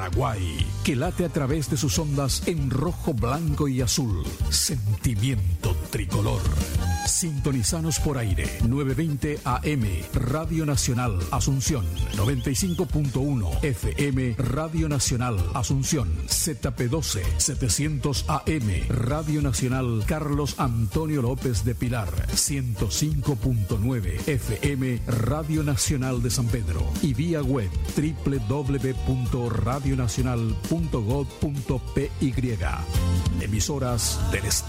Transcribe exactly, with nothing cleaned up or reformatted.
Paraguay, que late a través de sus ondas en rojo, blanco y azul. Sentimiento tricolor. Sintonizanos por aire, novecientos veinte A M, Radio Nacional Asunción, noventa y cinco punto uno F M, Radio Nacional Asunción, Z P doce, setecientos A M, Radio Nacional Carlos Antonio López de Pilar, ciento cinco punto nueve F M, Radio Nacional de San Pedro, y vía web doble u doble u doble u punto radio nacional punto gob punto p y. Emisoras del Estado.